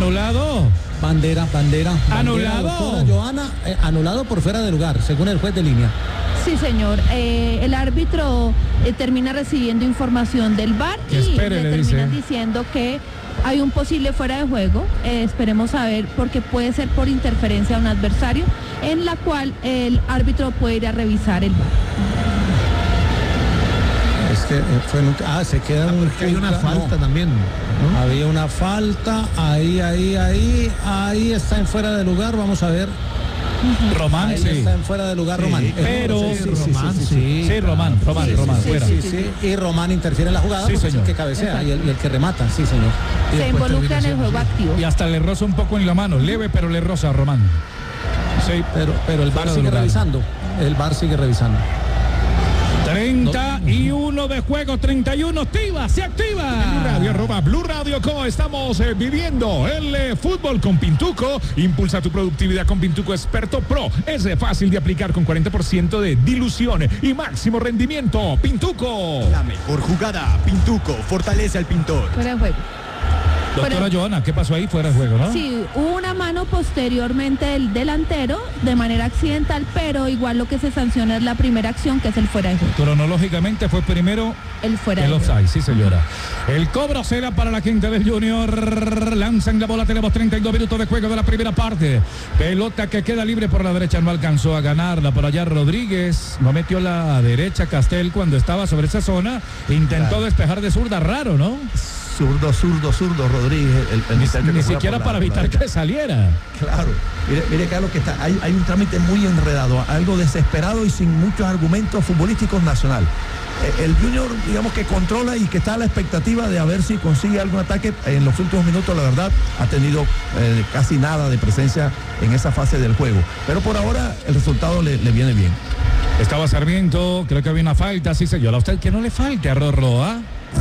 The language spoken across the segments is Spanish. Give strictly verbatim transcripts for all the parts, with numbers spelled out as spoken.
Anulado. Bandera, bandera. Anulado. Bandera, Joana, eh, anulado por fuera de lugar, según el juez de línea. Sí, señor. Eh, el árbitro eh, termina recibiendo información del V A R Que y espere, le le terminan dice. diciendo que hay un posible fuera de juego. Eh, esperemos a ver, porque puede ser por interferencia a un adversario, en la cual el árbitro puede ir a revisar el V A R. Es que eh, fue en un- ah, se queda Ah, un porque hay una no. falta también, ¿no? Había una falta, ahí, ahí, ahí, ahí está en fuera de lugar, vamos a ver. Román, Ahí sí. está en fuera de lugar, Sí, Román. pero- Sí, sí, sí, Román, sí, sí, sí. Sí, Román, Román, Sí, Román, sí, fuera. sí, sí, y Román interfiere en la jugada, Sí, porque es el señor. que cabecea y el, y el que remata, sí, señor. Y Se después involucra en el termina juego siendo- activo. Y hasta le roza un poco en la mano, leve, pero le roza a Román. Sí, Pero, pero el V A Fuera R de sigue lugar. revisando, el V A R sigue revisando. treinta y uno de juego, treinta y uno, activa, se Blue activa. Radio, arroba Blue Radio Co. Estamos eh, viviendo el eh, fútbol con Pintuco. Impulsa tu productividad con Pintuco Experto Pro. Es eh, fácil de aplicar con cuarenta por ciento de dilución y máximo rendimiento. Pintuco. La mejor jugada, Pintuco, fortalece al pintor. Fuera de juego. Doctora Fuera- Joana, ¿qué pasó ahí? Fuera de juego, ¿no? Sí, hubo una mano posteriormente del delantero de manera accidental, pero igual lo que se sanciona es la primera acción, que es el fuera de juego. Cronológicamente fue primero El fuera el de juego. offside, sí señora. El cobro será para la gente del Junior. Lanzan la bola, tenemos treinta y dos minutos de juego de la primera parte. Pelota que queda libre por la derecha, no alcanzó a ganarla. Por allá Rodríguez, no metió la derecha Castel cuando estaba sobre esa zona. Intentó Claro. despejar de zurda, raro, ¿no? Zurdo, zurdo, zurdo, Rodríguez. El, el Ni, muchacho ni que juega siquiera por la- para por la evitar derecha. que saliera. Claro, mire, mire Carlos, que está, hay, hay un trámite muy enredado, algo desesperado y sin muchos argumentos futbolísticos nacional. Eh, El Junior, digamos que controla y que está a la expectativa de a ver si consigue algún ataque. En los últimos minutos, la verdad, ha tenido eh, casi nada de presencia en esa fase del juego. Pero por ahora el resultado le, le viene bien. Estaba Sarmiento, creo que había una falta, sí señora. A usted que no le falte a Rorroa.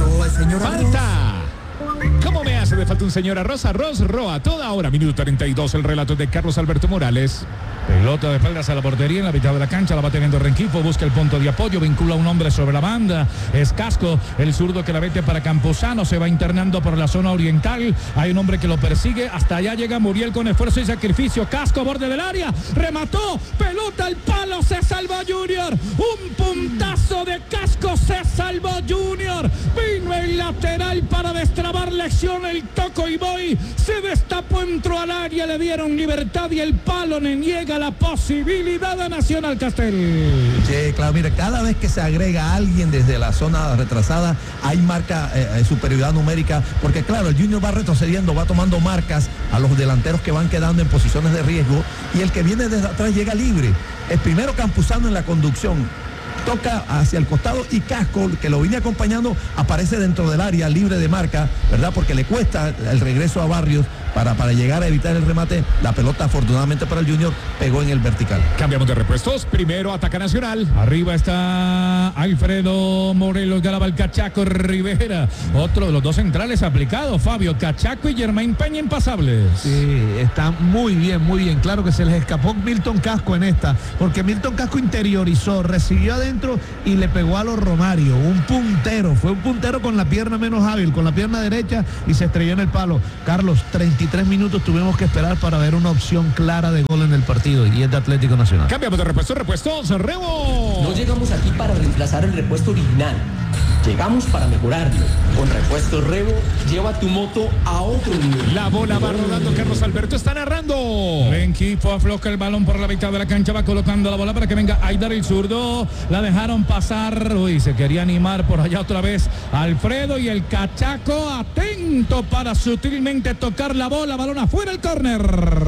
Falta. ¿Cómo me hace de falta un señor arroz? Arroz Roa. Toda hora, minuto treinta y dos. El relato de Carlos Alberto Morales. Pelota de espaldas a la portería en la mitad de la cancha, la va teniendo Rengifo, busca el punto de apoyo, vincula a un hombre sobre la banda, es Casco, el zurdo que la mete para Campuzano, se va internando por la zona oriental, hay un hombre que lo persigue, hasta allá llega Muriel con esfuerzo y sacrificio, Casco, borde del área, remató, pelota al palo, se salvó Junior, un puntazo de Casco, se salvó Junior, vino el lateral para destrabar la acción, el toco y voy, se destapó, entró al área, le dieron libertad y el palo le niega la posibilidad a Nacional Castel. Sí, claro, mire, cada vez que se agrega a alguien desde la zona retrasada, hay marca eh, superioridad numérica, porque claro, el Junior va retrocediendo, va tomando marcas a los delanteros que van quedando en posiciones de riesgo, y el que viene desde atrás llega libre. El primero Campuzano en la conducción, toca hacia el costado y Casco, que lo viene acompañando, aparece dentro del área libre de marca, ¿verdad? Porque le cuesta el regreso a Barrios para, para llegar a evitar el remate. La pelota, afortunadamente para el Junior, pegó en el vertical. Cambiamos de repuestos. Primero ataca Nacional. Arriba está Alfredo Morelos, Garaba el Cachaco Rivera. Otro de los dos centrales aplicados, Fabio Cachaco y Germain Peña impasables. Sí, está muy bien, muy bien. Claro que se les escapó Milton Casco en esta, porque Milton Casco interiorizó, recibió adentro y le pegó a los Romario. Un puntero, fue un puntero con la pierna menos hábil, con la pierna derecha, y se estrelló en el palo. Carlos, treinta y tres minutos tuvimos que esperar para ver una opción clara de gol en el partido, y es de Atlético Nacional. Cambiamos de repuestos, repuestos, Rebo. No llegamos aquí para reemplazar el repuesto original. Llegamos para mejorarlo. Con Repuestos Rebo, lleva tu moto a otro nivel. La bola va rodando, Carlos Alberto está narrando. Rengifo afloja el balón por la mitad de la cancha, va colocando la bola para que venga Aidar el zurdo. La dejaron pasar. Uy, se quería animar por allá otra vez Alfredo, y el Cachaco atento para sutilmente tocar la bola. Balón afuera, el córner.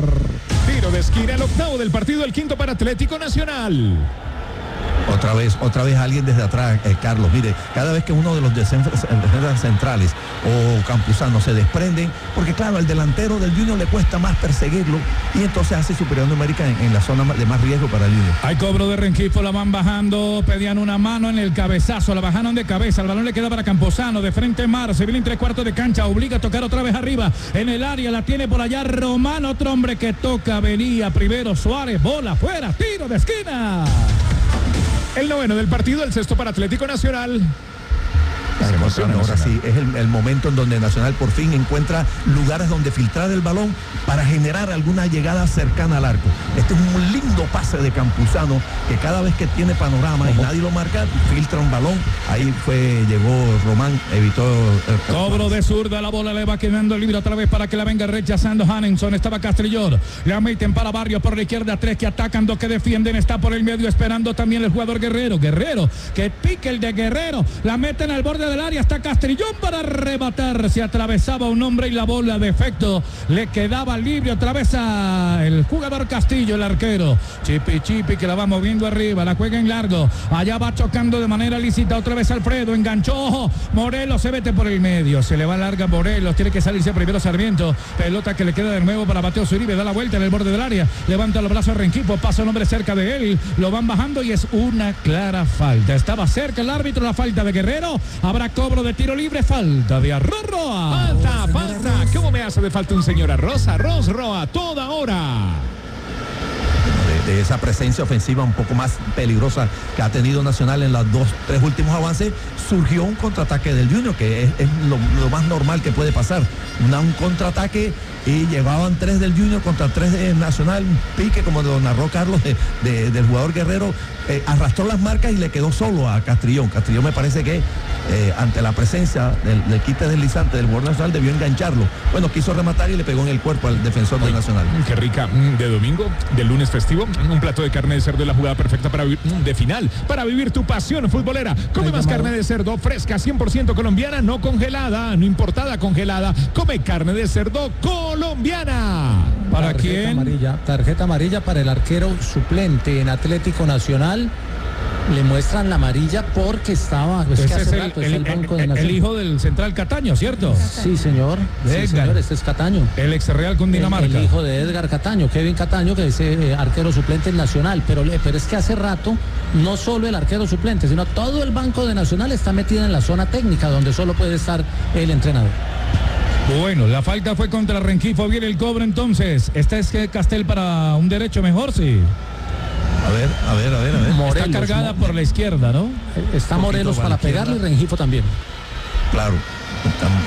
Tiro de esquina, el octavo del partido, el quinto para Atlético Nacional. Otra vez, otra vez alguien desde atrás, eh, Carlos. Mire, cada vez que uno de los defensas centrales o Campuzano se desprenden, porque claro, al delantero del Junior le cuesta más perseguirlo, y entonces hace superioridad numérica en, en la zona de más riesgo para el Junior. Hay cobro de Rengifo, la van bajando, pedían una mano en el cabezazo, la bajaron de cabeza, el balón le queda para Campuzano, de frente Mar, se viene en tres cuartos de cancha, obliga a tocar otra vez arriba, en el área, la tiene por allá Román, otro hombre que toca, venía primero Suárez, bola fuera, tiro de esquina. El noveno del partido, el sexto para Atlético Nacional. Se situación. Bueno, ahora Nacional. sí, es el, el momento en donde Nacional por fin encuentra lugares donde filtrar el balón para generar alguna llegada cercana al arco. Este es un lindo pase de Campuzano, que cada vez que tiene panorama y nadie lo marca, filtra un balón. Ahí fue, llegó Román, evitó el Cobro de zurda, la bola le va quedando libre otra vez para que la venga rechazando Hanenson. Estaba Castrillón, la meten para Barrio por la izquierda, tres que atacan, dos que defienden, está por el medio esperando también el jugador Guerrero. Guerrero, que pique el de Guerrero, la meten al borde del área, está Castrillón para rematar, se atravesaba un hombre y la bola de efecto le quedaba libre otra vez a el jugador Castillo, el arquero. Chipi Chipi que la va moviendo arriba, la juega en largo, allá va chocando de manera lícita otra vez Alfredo, enganchó, ojo, Morelos se mete por el medio, se le va larga Morelos, tiene que salirse primero Sarmiento, pelota que le queda de nuevo para Mateo Zuribe, da la vuelta en el borde del área, levanta los brazos Renquipo, pasa un hombre cerca de él, lo van bajando y es una clara falta. Estaba cerca el árbitro, la falta de Guerrero, habrá cobro de tiro libre, falta de Arroz Roa. Falta, falta. ¿Cómo me hace de falta un señor Arroz? Arroz Roa, toda hora. De, de esa presencia ofensiva un poco más peligrosa que ha tenido Nacional en los dos, tres últimos avances, surgió un contraataque del Junior, que es, es lo, lo más normal que puede pasar. Una, un contraataque y llevaban tres del Junior contra tres de Nacional, un pique como lo narró Carlos de, de, del jugador Guerrero, eh, arrastró las marcas y le quedó solo a Castrillón. Castrillón me parece que eh, ante la presencia del, del quite deslizante del jugador Nacional debió engancharlo. Bueno, quiso rematar y le pegó en el cuerpo al defensor del Nacional. Qué rica, de domingo, de lunes festivo, un plato de carne de cerdo es la jugada perfecta para vivir, de final, para vivir tu pasión futbolera. Come más carne de cerdo fresca, cien por ciento colombiana, no congelada, no importada, congelada. Come carne de cerdo colombiana. ¿Para tarjeta quién? Amarilla, tarjeta amarilla para el arquero suplente en Atlético Nacional. Le muestran la amarilla porque estaba, es que Ese hace es el, rato el- está el banco de el- el Nacional. hijo del central Cataño, ¿cierto? Sí, señor. Sí, Edgar. señor, este es Cataño. El ex Real El, Cundinamarca. el hijo de Edgar Cataño, Kevin Cataño, que es eh, arquero suplente en Nacional. Pero, le- pero es que hace rato, no solo el arquero suplente, sino todo el banco de Nacional está metido en la zona técnica, donde solo puede estar el entrenador. Bueno, la falta fue contra Renquifo, viene el cobro entonces. Esta es que Castel para un derecho mejor, sí. A ver, a ver, a ver, a ver. Morelos, Está cargada Mo- por la izquierda, ¿no? Está Un poquito Morelos para para la izquierda. pegarle y Rengifo también. Claro. Estamos-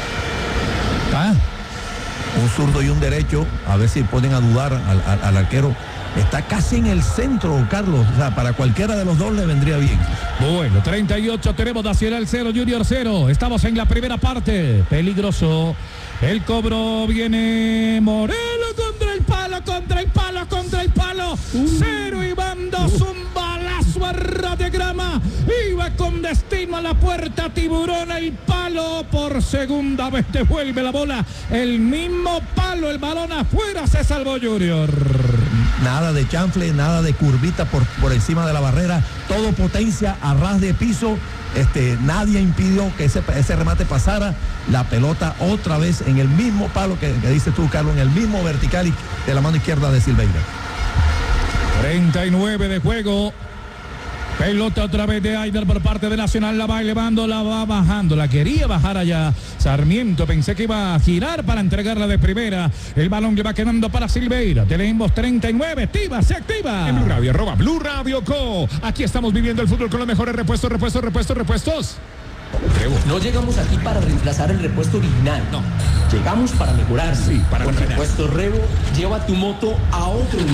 Ah, un zurdo y un derecho, a ver si ponen a dudar al, al- al arquero. Está casi en el centro, Carlos. O sea, para cualquiera de los dos le vendría bien. bueno, treinta y ocho tenemos Nacional cero, Junior cero. Estamos en la primera parte. Peligroso. El cobro viene Morelos contra el palo, contra el palo, contra el palo. Cero y van dos, un balazo a ras de grama. Iba con destino a la puerta, Tiburón, el palo. Por segunda vez devuelve la bola. El mismo palo, el balón afuera, se salvó Junior. Nada de chanfle, nada de curvita por, por encima de la barrera. Todo potencia a ras de piso. Este, nadie impidió que ese, ese remate pasara. La pelota otra vez en el mismo palo que, que dices tú, Carlos, en el mismo vertical y de la mano izquierda de Silveira. treinta y nueve de juego. Pelota otra vez de Aider por parte de Nacional, la va elevando, la va bajando, la quería bajar allá Sarmiento, pensé que iba a girar para entregarla de primera, el balón le va quedando para Silveira, tenemos treinta y nueve, activa, se activa. En Blue Radio, arroba Blue Radio Co. Aquí estamos viviendo el fútbol con los mejores repuestos, repuestos, repuestos, repuestos. Trevo. No llegamos aquí para reemplazar el repuesto original. No. Llegamos para mejorarlo. Sí, para Con refinar. repuesto Revo, lleva tu moto a otro nivel.